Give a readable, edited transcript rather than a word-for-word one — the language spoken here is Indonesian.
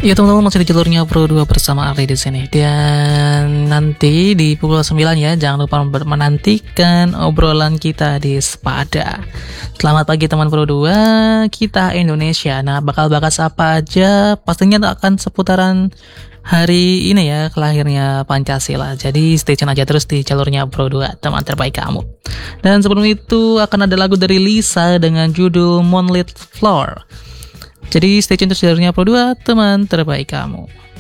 Ya teman-teman, masih di jalurnya Pro 2 bersama Ardi di sini. Dan nanti di pukul 9 ya, jangan lupa menantikan obrolan kita di Sepada. Selamat pagi teman Pro 2, kita Indonesia. Nah, bakal bahas apa aja? Pastinya akan seputaran hari ini ya, kelahirnya Pancasila. Jadi stay tune aja terus di jalurnya Pro 2, teman terbaik kamu. Dan sebelum itu akan ada lagu dari Lisa dengan judul Moonlit Floor. Jadi stay tune terus jalurnya Pro 2, teman terbaik kamu.